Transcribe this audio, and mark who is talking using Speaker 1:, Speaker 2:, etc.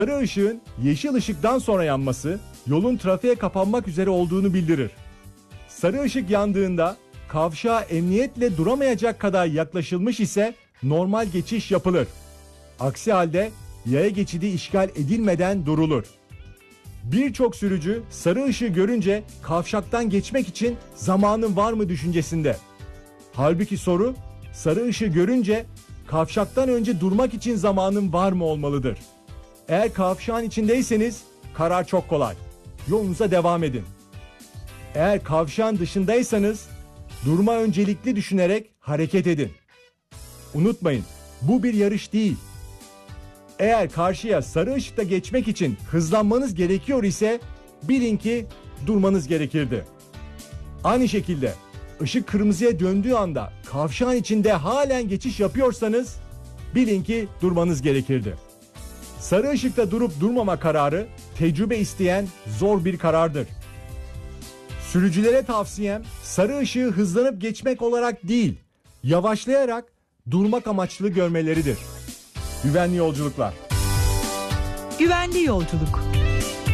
Speaker 1: Sarı ışığın yeşil ışıktan sonra yanması yolun trafiğe kapanmak üzere olduğunu bildirir. Sarı ışık yandığında kavşağa emniyetle duramayacak kadar yaklaşılmış ise normal geçiş yapılır. Aksi halde yaya geçidi işgal edilmeden durulur. Birçok sürücü sarı ışığı görünce kavşaktan geçmek için zamanın var mı düşüncesinde. Halbuki soru, sarı ışığı görünce kavşaktan önce durmak için zamanın var mı olmalıdır. Eğer kavşağın içindeyseniz karar çok kolay. Yolunuza devam edin. Eğer kavşağın dışındaysanız durma öncelikli düşünerek hareket edin. Unutmayın, bu bir yarış değil. Eğer karşıya sarı ışıkta geçmek için hızlanmanız gerekiyor ise bilin ki durmanız gerekirdi. Aynı şekilde ışık kırmızıya döndüğü anda kavşağın içinde halen geçiş yapıyorsanız bilin ki durmanız gerekirdi. Sarı ışıkta durup durmama kararı tecrübe isteyen zor bir karardır. Sürücülere tavsiyem sarı ışığı hızlanıp geçmek olarak değil, yavaşlayarak durmak amaçlı görmeleridir. Güvenli yolculuklar.
Speaker 2: Güvenli yolculuk.